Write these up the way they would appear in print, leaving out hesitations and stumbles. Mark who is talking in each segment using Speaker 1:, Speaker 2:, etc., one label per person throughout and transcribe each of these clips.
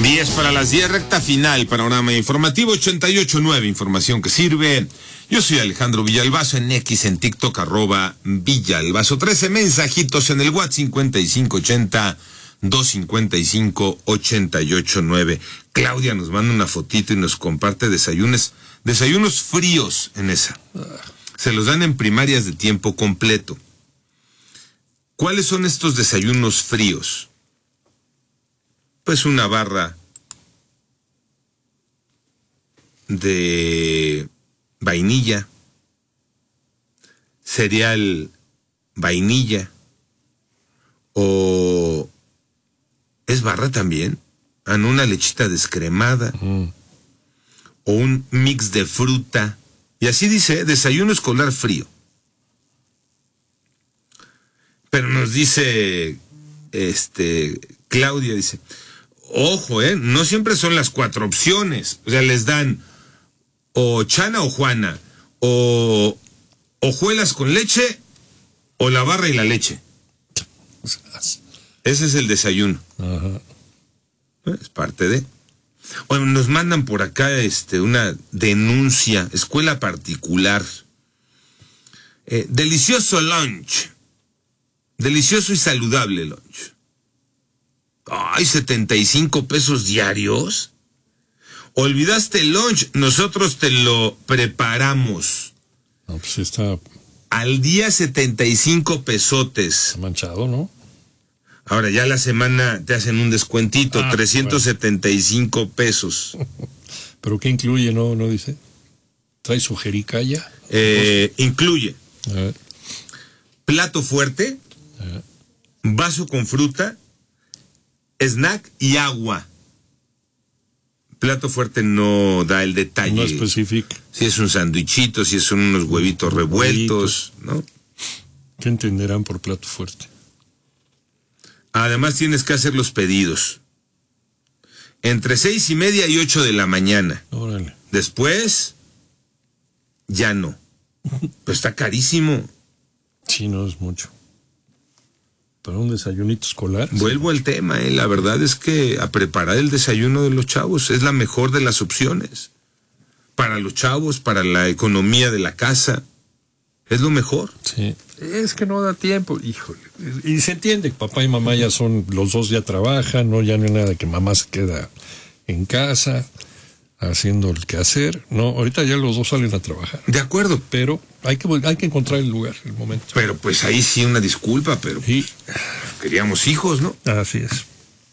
Speaker 1: 10 para las 10, recta final, panorama informativo 88.9, información que sirve. Yo soy Alejandro Villalbazo, en X, en TikTok, @Villalbazo. 13 mensajitos en el WhatsApp, 5580-255-889. Claudia nos manda una fotito y nos comparte desayunos fríos en esa. Se los dan en primarias de tiempo completo. ¿Cuáles son estos desayunos fríos? Pues una barra de vainilla, cereal vainilla, o es barra también, una lechita descremada, o un mix de fruta, y así dice, desayuno escolar frío. Pero nos dice, Claudia dice, ojo, no siempre son las 4 opciones. O sea, les dan o Chana o Juana, o hojuelas con leche, o la barra y la leche. Ese es el desayuno.
Speaker 2: Ajá.
Speaker 1: Es parte de. Bueno, nos mandan por acá una denuncia, escuela particular. Delicioso lunch. Delicioso y saludable lunch. Ay, 75 pesos diarios. Olvidaste el lunch, nosotros te lo preparamos.
Speaker 2: No, pues está
Speaker 1: al día 75 pesotes.
Speaker 2: manchado, ¿no?
Speaker 1: Ahora ya la semana te hacen un descuentito, 375 pesos.
Speaker 2: ¿Pero qué incluye? No dice. ¿Trae su jericaya?
Speaker 1: Incluye
Speaker 2: A ver.
Speaker 1: plato fuerte, vaso con fruta, snack y agua. Plato fuerte no da el detalle.
Speaker 2: No especifica.
Speaker 1: Si es un sandwichito, si son unos huevitos revueltos, ¿no?
Speaker 2: ¿Qué entenderán por plato fuerte?
Speaker 1: Además tienes que hacer los pedidos entre 6:30 y 8 de la mañana.
Speaker 2: Órale.
Speaker 1: Después, ya no. Pues está carísimo.
Speaker 2: Sí, no es mucho. Para un desayunito escolar.
Speaker 1: Vuelvo al tema, la verdad es que a preparar el desayuno de los chavos es la mejor de las opciones. Para los chavos, para la economía de la casa, es lo mejor.
Speaker 2: Sí. Es que no da tiempo, híjole. Y se entiende, papá y mamá ya son, los dos ya trabajan, ya no hay nada de que mamá se queda en casa haciendo el quehacer. No, ahorita ya los dos salen a trabajar.
Speaker 1: De acuerdo.
Speaker 2: Pero hay que encontrar el lugar, el momento.
Speaker 1: Pero pues ahí sí una disculpa, pero
Speaker 2: sí.
Speaker 1: Queríamos hijos, ¿no?
Speaker 2: Así es.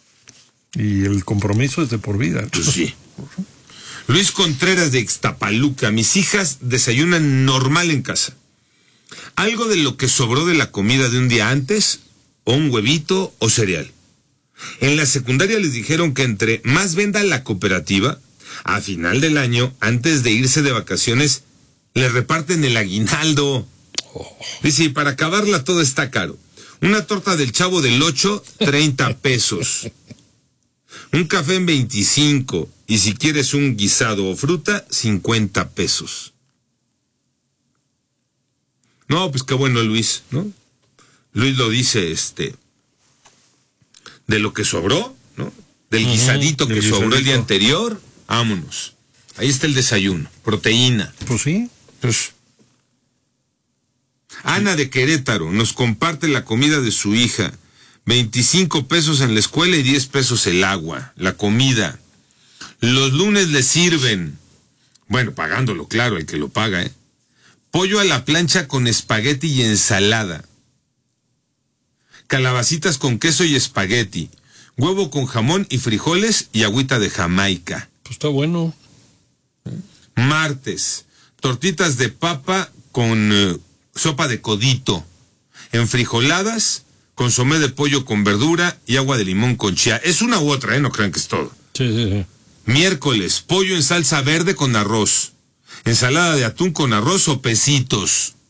Speaker 2: Y el compromiso es de por vida.
Speaker 1: Pues sí. Luis Contreras de Ixtapaluca, mis hijas desayunan normal en casa. Algo de lo que sobró de la comida de un día antes, o un huevito o cereal. En la secundaria les dijeron que entre más venda la cooperativa, a final del año, antes de irse de vacaciones, le reparten el aguinaldo. Dice, y para acabarla todo está caro. Una torta del Chavo del 8, 30 pesos. Un café en 25. Y si quieres un guisado o fruta, 50 pesos. No, pues qué bueno Luis, ¿no? Luis lo dice, de lo que sobró, ¿no? Del guisadito que sobró el día anterior, vámonos. Ahí está el desayuno, proteína.
Speaker 2: Pues sí.
Speaker 1: Pues. Ana de Querétaro nos comparte la comida de su hija. 25 pesos en la escuela y 10 pesos el agua, la comida. Los lunes le sirven, bueno, pagándolo, claro, el que lo paga, pollo a la plancha con espagueti y ensalada. Calabacitas con queso y espagueti. Huevo con jamón y frijoles y agüita de Jamaica.
Speaker 2: Pues está bueno.
Speaker 1: Martes, tortitas de papa con sopa de codito. Enfrijoladas, consomé de pollo con verdura y agua de limón con chía. Es una u otra, no crean que es todo.
Speaker 2: Sí.
Speaker 1: Miércoles, pollo en salsa verde con arroz. Ensalada de atún con arroz o pesitos.